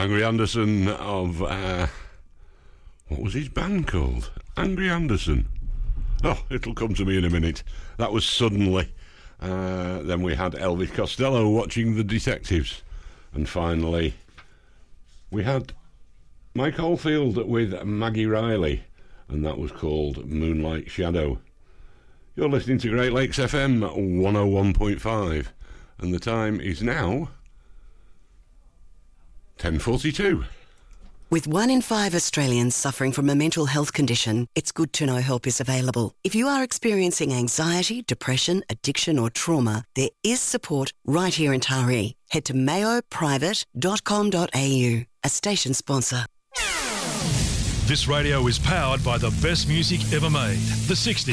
Angry Anderson of, what was his band called? Angry Anderson. Oh, it'll come to me in a minute. That was Suddenly. Then we had Elvis Costello, Watching the Detectives. And finally, we had Mike Oldfield with Maggie Riley, and that was called Moonlight Shadow. You're listening to Great Lakes FM 101.5, and the time is now 10:42. With 1 in 5 Australians suffering from a mental health condition, it's good to know help is available. If you are experiencing anxiety, depression, addiction or trauma, there is support right here in Taree. Head to mayoprivate.com.au, a station sponsor. This radio is powered by the best music ever made, the 60s.